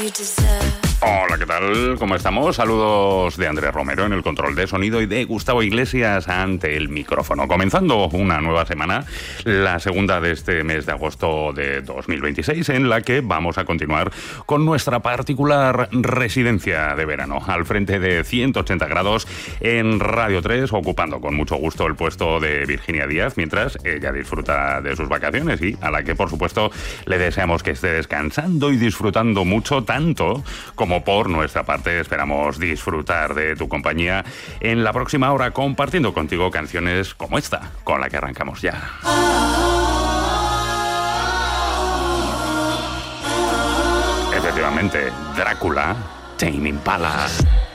Hola, ¿qué tal? ¿Cómo estamos? Saludos de Andrés Romero en el control de sonido y de Gustavo Iglesias ante el micrófono. Comenzando una nueva semana, la segunda de este mes de agosto de 2026, en la que vamos a continuar con nuestra particular residencia de verano, al frente de 180 grados en Radio 3, ocupando con mucho gusto el puesto de Virginia Díaz, mientras ella disfruta de sus vacaciones y a la que, por supuesto, le deseamos que esté descansando y disfrutando mucho, tanto como por nuestra parte esperamos disfrutar de tu compañía en la próxima hora, compartiendo contigo canciones como esta, con la que arrancamos ya. Efectivamente, Drácula, Tame Impala.